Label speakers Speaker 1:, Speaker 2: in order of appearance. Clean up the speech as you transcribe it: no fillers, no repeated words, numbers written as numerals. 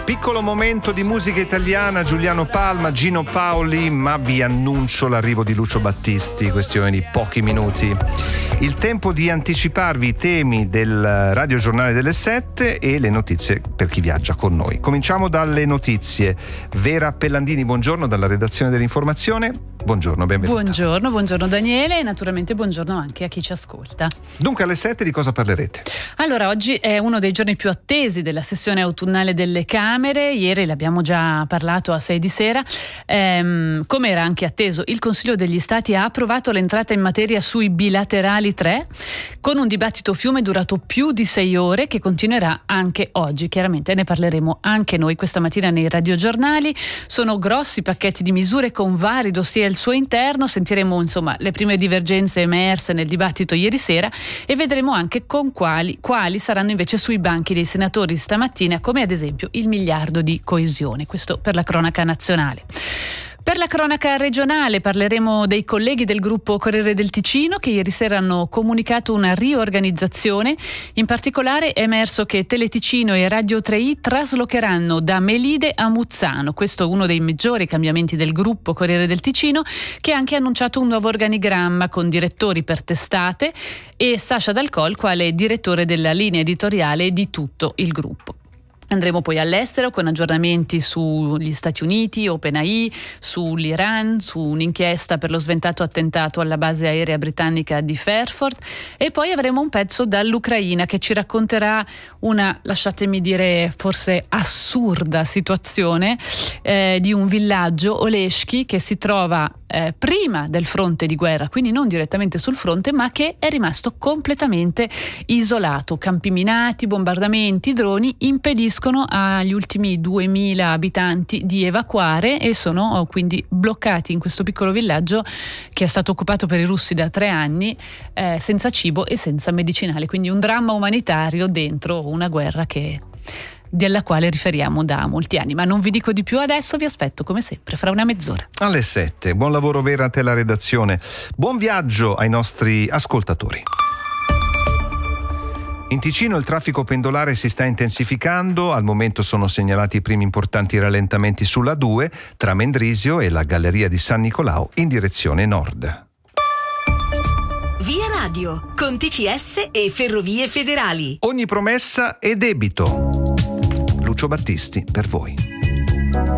Speaker 1: Piccolo momento di musica italiana, Giuliano Palma, Gino Paoli, ma vi annuncio l'arrivo di Lucio Battisti, questione di pochi minuti. Il tempo di anticiparvi i temi del radiogiornale delle 7 e le notizie per chi viaggia con noi. Cominciamo dalle notizie. Vera Pellandini, buongiorno dalla redazione dell'informazione. Buongiorno, benvenuta.
Speaker 2: Buongiorno Daniele e naturalmente buongiorno anche a chi ci ascolta.
Speaker 1: Dunque alle 7 di cosa parlerete?
Speaker 2: Allora, oggi è uno dei giorni più attesi della sessione autunnale delle Camere. Ieri l'abbiamo già parlato a 6 di sera. Come era anche atteso, il Consiglio degli Stati ha approvato l'entrata in materia sui bilaterali 3 con un dibattito fiume durato più di 6 ore che continuerà anche oggi. Chiaramente ne parleremo anche noi questa mattina nei radiogiornali. Sono grossi pacchetti di misure con vari dossier al suo interno. Sentiremo insomma le prime divergenze emerse nel dibattito ieri sera e vedremo anche con quali saranno invece sui banchi dei senatori stamattina, come ad esempio il miliardo di coesione. Questo per la cronaca nazionale. Per la cronaca regionale parleremo dei colleghi del gruppo Corriere del Ticino che ieri sera hanno comunicato una riorganizzazione. In particolare è emerso che Teleticino e Radio 3i traslocheranno da Melide a Muzzano. Questo è uno dei maggiori cambiamenti del gruppo Corriere del Ticino, che ha anche annunciato un nuovo organigramma con direttori per testate e Sasha Dalcol quale direttore della linea editoriale di tutto il gruppo. Andremo poi all'estero con aggiornamenti sugli Stati Uniti, OpenAI, sull'Iran, su un'inchiesta per lo sventato attentato alla base aerea britannica di Fairford e poi avremo un pezzo dall'Ucraina che ci racconterà una, lasciatemi dire, forse assurda situazione di un villaggio, Oleshki, che si trova prima del fronte di guerra, quindi non direttamente sul fronte, ma che è rimasto completamente isolato. Campi minati, bombardamenti, droni impediscono agli ultimi 2000 abitanti di evacuare e sono quindi bloccati in questo piccolo villaggio che è stato occupato per i russi da 3 anni, senza cibo e senza medicinali. Quindi un dramma umanitario dentro una guerra della quale riferiamo da molti anni. Ma non vi dico di più adesso, vi aspetto come sempre fra una mezz'ora.
Speaker 1: Alle 7. Buon lavoro Vera a te la redazione. Buon viaggio ai nostri ascoltatori. In Ticino il traffico pendolare si sta intensificando, al momento sono segnalati i primi importanti rallentamenti sulla 2 tra Mendrisio e la Galleria di San Nicolao in direzione nord.
Speaker 3: Via Radio, con TCS e Ferrovie Federali.
Speaker 1: Ogni promessa è debito. Lucio Battisti per voi.